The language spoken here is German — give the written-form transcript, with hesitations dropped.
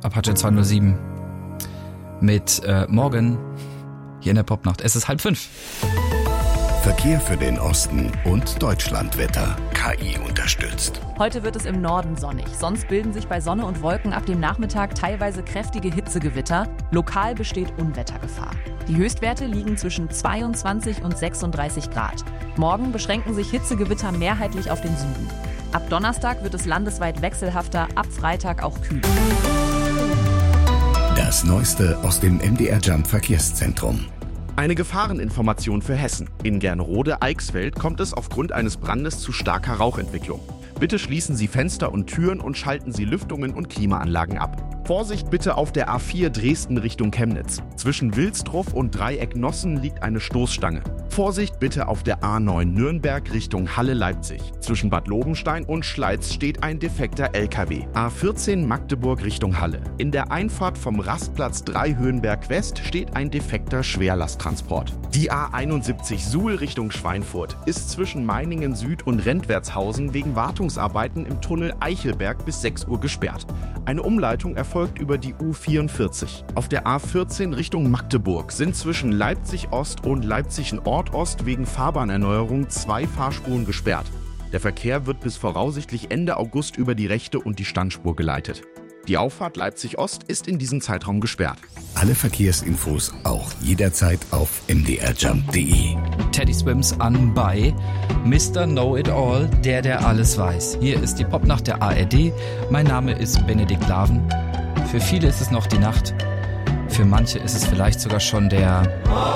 Apache 207 mit Morgen hier in der Popnacht. Es ist 4:30. Verkehr für den Osten und Deutschlandwetter. KI unterstützt. Heute wird es im Norden sonnig. Sonst bilden sich bei Sonne und Wolken ab dem Nachmittag teilweise kräftige Hitzegewitter. Lokal besteht Unwettergefahr. Die Höchstwerte liegen zwischen 22 und 36 Grad. Morgen beschränken sich Hitzegewitter mehrheitlich auf den Süden. Ab Donnerstag wird es landesweit wechselhafter, ab Freitag auch kühler. Das Neueste aus dem MDR Jump Verkehrszentrum. Eine Gefahreninformation für Hessen. In Gernrode-Eichsfeld kommt es aufgrund eines Brandes zu starker Rauchentwicklung. Bitte schließen Sie Fenster und Türen und schalten Sie Lüftungen und Klimaanlagen ab. Vorsicht bitte auf der A4 Dresden Richtung Chemnitz. Zwischen Wilsdruff und Dreieck Nossen liegt eine Stoßstange. Vorsicht bitte auf der A9 Nürnberg Richtung Halle-Leipzig. Zwischen Bad Lobenstein und Schleiz steht ein defekter LKW. A14 Magdeburg Richtung Halle. In der Einfahrt vom Rastplatz 3 Höhenberg West steht ein defekter Schwerlasttransport. Die A71 Suhl Richtung Schweinfurt ist zwischen Meiningen Süd und Rentwertshausen wegen Wartungsarbeiten im Tunnel Eichelberg bis 6 Uhr gesperrt. Eine Umleitung erfolgt über die U44. Auf der A14 Richtung Magdeburg sind zwischen Leipzig Ost und Leipzig Nord-Ost wegen Fahrbahnerneuerung 2 Fahrspuren gesperrt. Der Verkehr wird bis voraussichtlich Ende August über die rechte und die Standspur geleitet. Die Auffahrt Leipzig Ost ist in diesem Zeitraum gesperrt. Alle Verkehrsinfos auch jederzeit auf mdrjump.de. Teddy Swims an bei Mr. Know-It-All, der alles weiß. Hier ist die Popnacht der ARD. Mein Name ist Benedikt Laven. Für viele ist es noch die Nacht. Für manche ist es vielleicht sogar schon der